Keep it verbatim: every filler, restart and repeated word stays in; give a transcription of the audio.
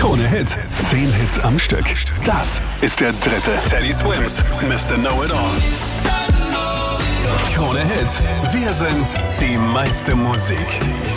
Krone Hit. Zehn Hits am Stück. Das ist der dritte Teddy Swims Mister Know-It-All. Krone Hit. Wir sind die meiste Musik.